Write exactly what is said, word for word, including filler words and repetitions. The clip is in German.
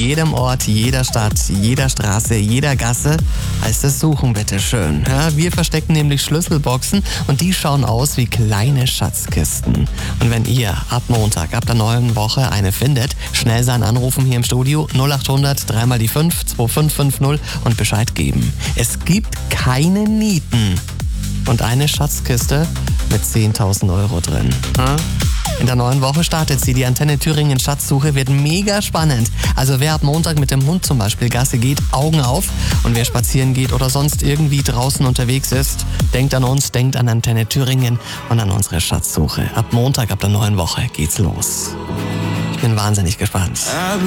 jedem Ort, jeder Stadt, jeder Straße, jeder Gasse heißt es suchen, bitteschön. Ja, wir verstecken nämlich Schlüsselboxen und die schauen aus wie kleine Schatzkisten. Und wenn ihr ab Montag, ab der neuen Woche eine findet, schnell sein Anrufen hier im Studio null acht hundert, dreimal die fünf, zwei fünf fünf null und Bescheid geben. Es gibt keine Nieten und eine Schatzkiste mit zehntausend Euro drin. Ja? In der neuen Woche startet sie. Die Antenne Thüringen Schatzsuche wird mega spannend. Also wer ab Montag mit dem Hund zum Beispiel Gasse geht, Augen auf. Und wer spazieren geht oder sonst irgendwie draußen unterwegs ist, denkt an uns, denkt an Antenne Thüringen und an unsere Schatzsuche. Ab Montag, ab der neuen Woche geht's los. Ich bin wahnsinnig gespannt.